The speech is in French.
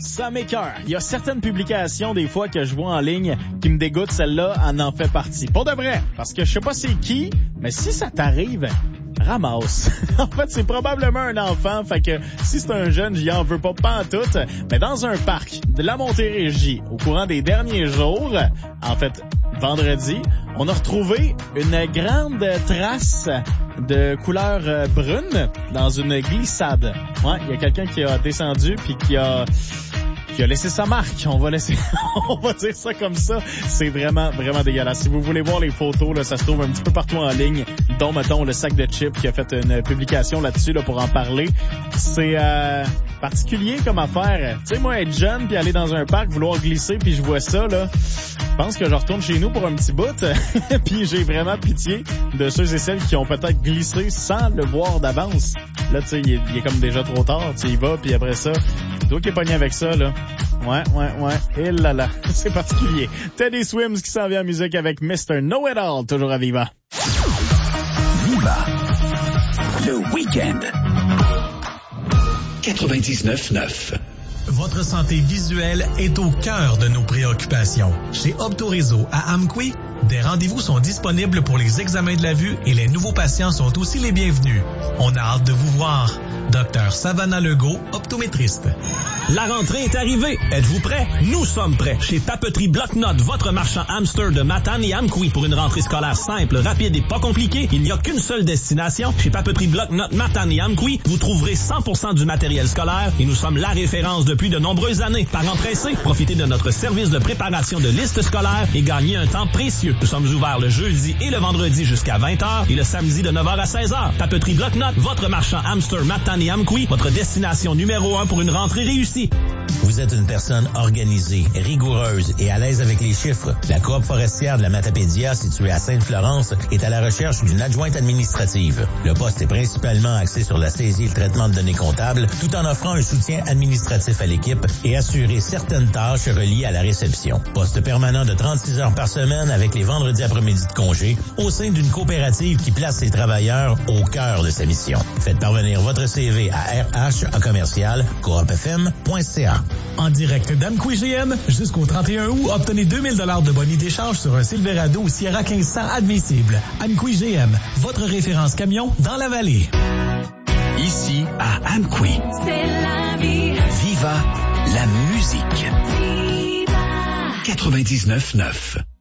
Ça m'écoeure. Il y a certaines publications, des fois, que je vois en ligne qui me dégoûtent. Celle-là en fait partie. Pour de vrai. Parce que je sais pas c'est qui, mais si ça t'arrive, ramasse. En fait, c'est probablement un enfant. Fait que si c'est un jeune, j'y en veux pas pantoute. Mais dans un parc de la Montérégie, au courant des derniers jours, en fait, vendredi, on a retrouvé une grande trace de couleur brune dans une glissade. Ouais, il y a quelqu'un qui a descendu puis qui a laissé sa marque. On va dire ça comme ça. C'est vraiment, vraiment dégueulasse. Si vous voulez voir les photos, là, ça se trouve un petit peu partout en ligne, dont, mettons, le sac de chips qui a fait une publication là-dessus, là, pour en parler. C'est particulier comme affaire. Tu sais, moi, être jeune puis aller dans un parc, vouloir glisser puis je vois ça, là, je pense que je retourne chez nous pour un petit bout. Puis j'ai vraiment pitié de ceux et celles qui ont peut-être glissé sans le voir d'avance. Là, tu sais, il est comme déjà trop tard. Tu y vas, puis après ça, toi qui es pogné avec ça, là. Ouais. Et là, c'est particulier. Teddy Swims qui s'en vient en musique avec Mr. Know-It-All, toujours à Viva. Viva, le week-end. 99.9. Votre santé visuelle est au cœur de nos préoccupations. Chez Optoréseau à Amqui, des rendez-vous sont disponibles pour les examens de la vue et les nouveaux patients sont aussi les bienvenus. On a hâte de vous voir. Dr Savannah Legault, optométriste. La rentrée est arrivée. Êtes-vous prêts? Nous sommes prêts. Chez Papeterie Bloc-Notes, votre marchand hamster de Matane et Amqui pour une rentrée scolaire simple, rapide et pas compliquée. Il n'y a qu'une seule destination. Chez Papeterie Bloc-Notes, Matane et Amqui, vous trouverez 100% du matériel scolaire et nous sommes la référence depuis de nombreuses années. Parents pressés, profitez de notre service de préparation de listes scolaires et gagnez un temps précieux. Nous sommes ouverts le jeudi et le vendredi jusqu'à 20h et le samedi de 9h à 16h. Papeterie Bloc-Notes, votre marchand hamster Matane et Amqui, votre destination numéro 1 pour une rentrée réussie. Vous êtes une personne organisée, rigoureuse et à l'aise avec les chiffres. La coop forestière de la Matapédia, située à Sainte-Florence, est à la recherche d'une adjointe administrative. Le poste est principalement axé sur la saisie et le traitement de données comptables, tout en offrant un soutien administratif à l'équipe et assurer certaines tâches reliées à la réception. Poste permanent de 36 heures par semaine avec les vendredis après-midi de congé au sein d'une coopérative qui place ses travailleurs au cœur de sa mission. Faites parvenir votre CV à rh@coopfm.ca. En direct d'Amqui GM, jusqu'au 31 août, obtenez 2000 $ de bonus d'échange sur un Silverado ou Sierra 1500 admissible. Amqui GM, votre référence camion dans la vallée. Ici, à Amqui. C'est la vie. Viva la musique. Viva. 99.9.